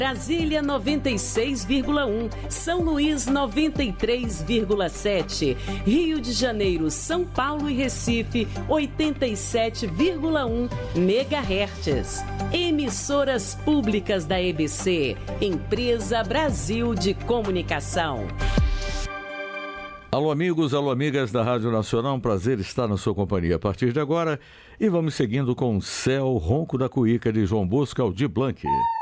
Brasília 96,1, São Luís 93,7, Rio de Janeiro, São Paulo e Recife 87,1 MHz. Emissoras públicas da EBC, Empresa Brasil de Comunicação. Alô amigos, alô amigas da Rádio Nacional, um prazer estar na sua companhia a partir de agora e vamos seguindo com o Céu Ronco da Cuíca de João Bosco Aldir Blanc.